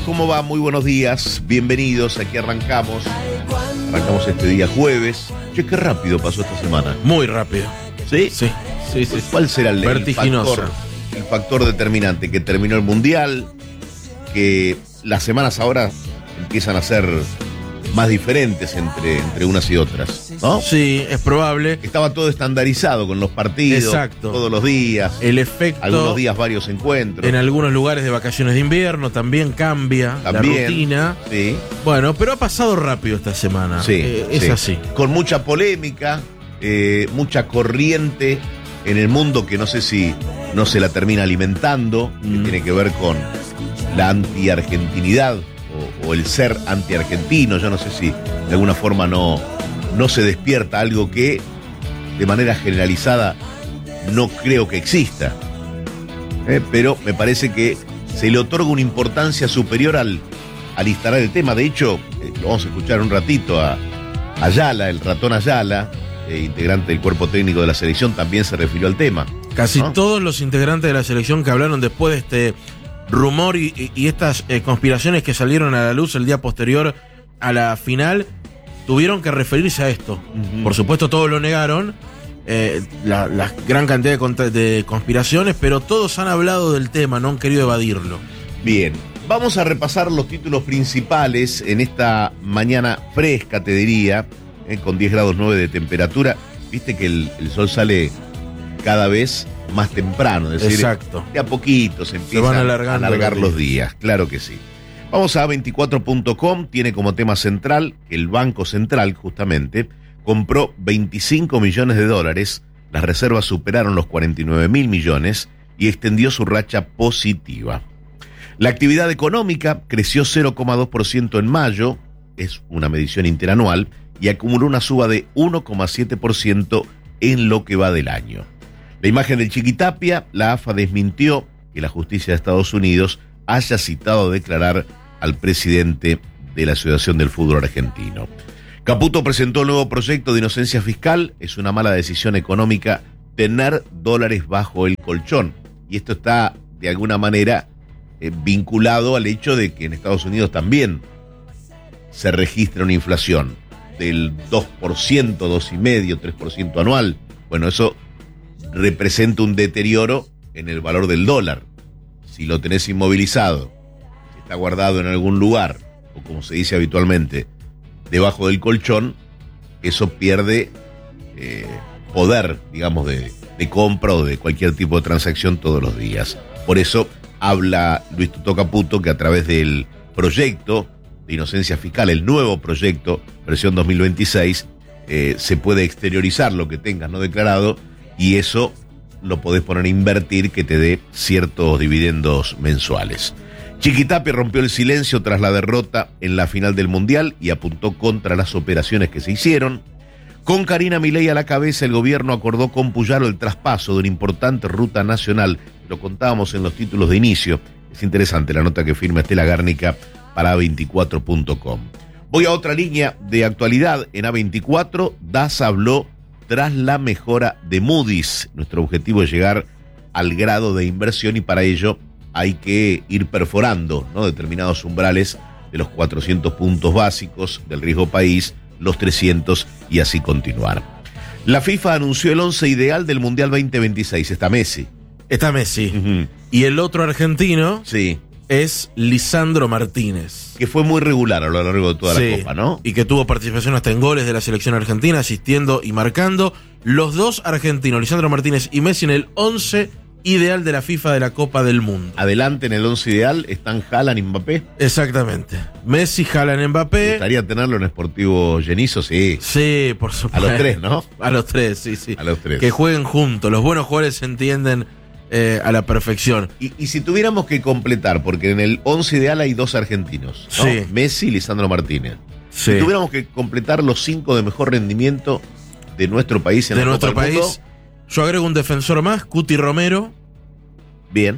¿Cómo va? Muy buenos días, bienvenidos, aquí arrancamos este día jueves. Che, qué rápido pasó esta semana. Muy rápido. ¿Sí? Sí. ¿Cuál será el vertiginosa? El factor determinante? Que terminó el Mundial, que las semanas ahora empiezan a ser más diferentes entre unas y otras, ¿no? Sí, es probable. Estaba todo estandarizado con los partidos. Exacto. Todos los días. El efecto. Algunos días varios encuentros. En algunos lugares de vacaciones de invierno también cambia la rutina. Sí. Bueno, pero ha pasado rápido esta semana. Sí. Es así. Con mucha polémica, mucha corriente en el mundo que no sé si no se la termina alimentando, que tiene que ver con la anti-argentinidad o el ser anti-argentino. Yo no sé si de alguna forma no se despierta algo que de manera generalizada no creo que exista. Pero me parece que se le otorga una importancia superior al instalar el tema. De hecho, lo vamos a escuchar un ratito a Ayala, el ratón Ayala, integrante del cuerpo técnico de la selección, también se refirió al tema. Casi ¿no? Todos los integrantes de la selección que hablaron después de este rumor y estas conspiraciones que salieron a la luz el día posterior a la final, tuvieron que referirse a esto. Por supuesto, todos lo negaron, la gran cantidad de conspiraciones, pero todos han hablado del tema, no han querido evadirlo. Bien, vamos a repasar los títulos principales en esta mañana fresca, te diría, con 10 grados 9 de temperatura. Viste que el sol sale cada vez más temprano, es decir, exacto, de a poquito se empiezan a alargar los días, claro que sí. Vamos a 24.com, tiene como tema central que el Banco Central, justamente, compró 25 millones de dólares, las reservas superaron los 49.000 millones y extendió su racha positiva. La actividad económica creció 0,2% en mayo, es una medición interanual, y acumuló una suba de 1,7% en lo que va del año. La imagen del Chiquitapia, la AFA desmintió que la justicia de Estados Unidos haya citado a declarar al presidente de la Asociación del Fútbol Argentino. Caputo presentó un nuevo proyecto de inocencia fiscal. Es una mala decisión económica tener dólares bajo el colchón. Y esto está, de alguna manera, vinculado al hecho de que en Estados Unidos también se registra una inflación del 2%, 2,5%, 3% anual. Bueno, eso representa un deterioro en el valor del dólar. Si lo tenés inmovilizado, si está guardado en algún lugar, o como se dice habitualmente, debajo del colchón, eso pierde poder, digamos, de compra o de cualquier tipo de transacción todos los días. Por eso habla Luis Tuto Caputo que a través del proyecto de inocencia fiscal, el nuevo proyecto, versión 2026, se puede exteriorizar lo que tengas no declarado y eso lo podés poner a invertir que te dé ciertos dividendos mensuales. Chiquitapia rompió el silencio tras la derrota en la final del Mundial y apuntó contra las operaciones que se hicieron. Con Karina Milei a la cabeza, el gobierno acordó con Puyaro el traspaso de una importante ruta nacional. Lo contábamos en los títulos de inicio. Es interesante la nota que firma Estela Gárnica para A24.com. Voy a otra línea de actualidad. En A24, DAS habló tras la mejora de Moody's. Nuestro objetivo es llegar al grado de inversión y para ello hay que ir perforando, ¿no?, determinados umbrales de los 400 puntos básicos del riesgo país, los 300 y así continuar. La FIFA anunció el 11 ideal del Mundial 2026. Está Messi. Está Messi. Y el otro argentino sí, es Lisandro Martínez. Que fue muy regular a lo largo de toda la Copa, ¿no? Y que tuvo participación hasta en goles de la selección argentina, asistiendo y marcando. Los dos argentinos, Lisandro Martínez y Messi, en el 11 ideal de la FIFA de la Copa del Mundo. Adelante en el 11 ideal están Haaland y Mbappé. Exactamente. Messi, Haaland, Mbappé. ¿Te gustaría tenerlo en Sportivo Genizo? Sí. Sí, por supuesto. A los tres, ¿no? A los tres, sí. A los tres. Que jueguen juntos. Los buenos jugadores se entienden a la perfección. Y si tuviéramos que completar, porque en el 11 ideal hay dos argentinos, ¿no? Sí. Messi y Lisandro Martínez. Sí. Si tuviéramos que completar los 5 de mejor rendimiento de nuestro país en de la nuestro Copa del país, Mundo, yo agrego un defensor más, Cuti Romero. bien.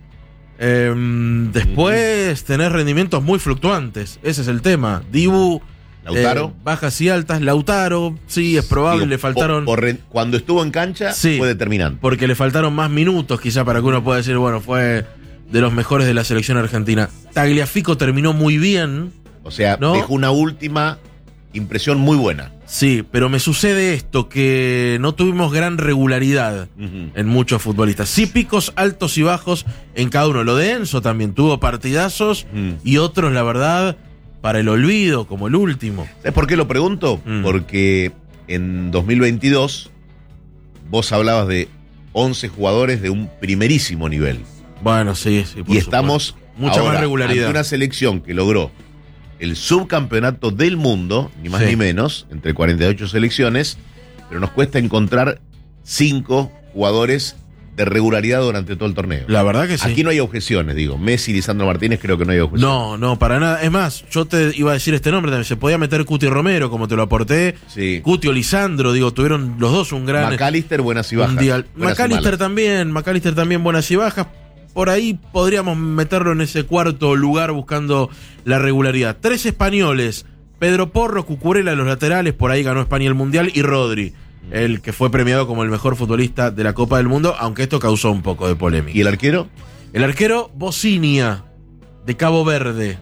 Después tenés rendimientos muy fluctuantes. Ese es el tema. Dibu, Lautaro. Bajas y altas. Lautaro, sí, es probable. Digo, le faltaron. Cuando estuvo en cancha, Sí. fue determinante. Porque le faltaron más minutos, quizá, para que uno pueda decir, bueno, fue de los mejores de la selección argentina. Tagliafico terminó muy bien. O sea, ¿no? Dejó una última impresión muy buena. Sí, pero me sucede esto, que no tuvimos gran regularidad en muchos futbolistas. Sí, picos altos y bajos en cada uno. Lo de Enzo también tuvo partidazos y otros, la verdad, para el olvido, como el último. ¿Sabes por qué lo pregunto? Porque en 2022 vos hablabas de 11 jugadores de un primerísimo nivel. Bueno, sí, y estamos mucha más regularidad. Ante una selección que logró el subcampeonato del mundo, ni más ni menos, entre 48 selecciones, pero nos cuesta encontrar 5 jugadores de regularidad durante todo el torneo. La verdad que sí. Aquí no hay objeciones, digo. Messi y Lisandro Martínez creo que no hay objeciones. No, para nada. Es más, yo te iba a decir este nombre también. Se podía meter Cuti Romero, como te lo aporté. Sí. Cuti o Lisandro, digo, tuvieron los dos un gran McAllister, buenas y bajas. Mundial. McAllister también, buenas y bajas. Por ahí podríamos meterlo en ese cuarto lugar buscando la regularidad. 3 españoles, Pedro Porro, Cucurella, los laterales, por ahí ganó España el Mundial, y Rodri, el que fue premiado como el mejor futbolista de la Copa del Mundo, aunque esto causó un poco de polémica. ¿Y el arquero? El arquero, Bocinia, de Cabo Verde.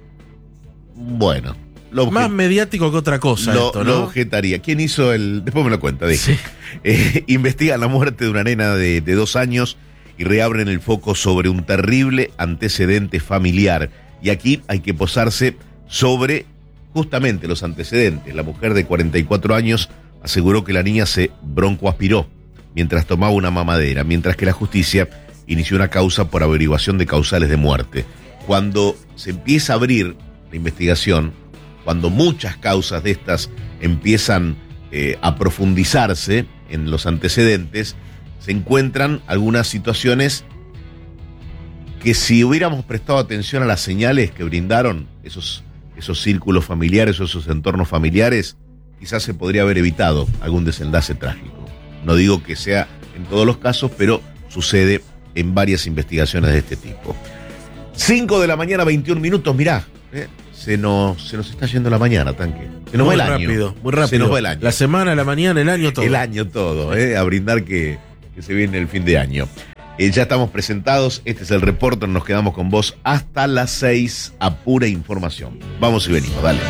Bueno. Más mediático que otra cosa esto, ¿no? Lo objetaría. ¿Quién hizo el...? Después me lo cuenta, dije. Sí. Investigan la muerte de una nena de 2 años y reabren el foco sobre un terrible antecedente familiar. Y aquí hay que posarse sobre justamente los antecedentes. La mujer de 44 años aseguró que la niña se broncoaspiró mientras tomaba una mamadera, mientras que la justicia inició una causa por averiguación de causales de muerte. Cuando se empieza a abrir la investigación, cuando muchas causas de estas empiezan a profundizarse en los antecedentes, se encuentran algunas situaciones que, si hubiéramos prestado atención a las señales que brindaron esos círculos familiares o esos entornos familiares, quizás se podría haber evitado algún desenlace trágico. No digo que sea en todos los casos, pero sucede en varias investigaciones de este tipo. 5 de la mañana, 21 minutos, mirá, se nos está yendo la mañana, Tanque. Se nos va el año. Muy rápido. Se nos va el año. La semana, la mañana, el año todo. El año todo, a brindar que se viene el fin de año. Ya estamos presentados, este es el reporte, nos quedamos con vos hasta las 6 a pura información. Vamos y venimos, dale.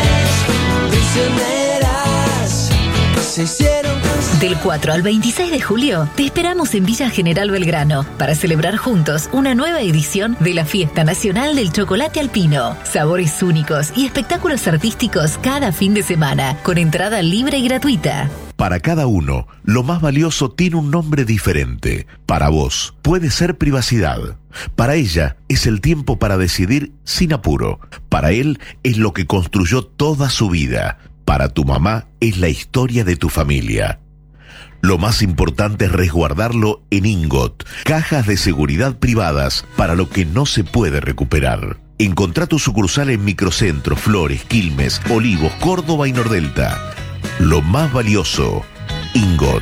Del 4 al 26 de julio, te esperamos en Villa General Belgrano para celebrar juntos una nueva edición de la Fiesta Nacional del Chocolate Alpino. Sabores únicos y espectáculos artísticos cada fin de semana, con entrada libre y gratuita. Para cada uno, lo más valioso tiene un nombre diferente. Para vos, puede ser privacidad. Para ella, es el tiempo para decidir sin apuro. Para él, es lo que construyó toda su vida. Para tu mamá, es la historia de tu familia. Lo más importante es resguardarlo en Ingot, cajas de seguridad privadas para lo que no se puede recuperar. Encontrá tu sucursal en Microcentro, Flores, Quilmes, Olivos, Córdoba y Nordelta. Lo más valioso, Ingot.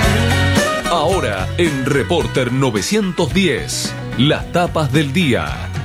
Ahora en Reporter 910, las tapas del día.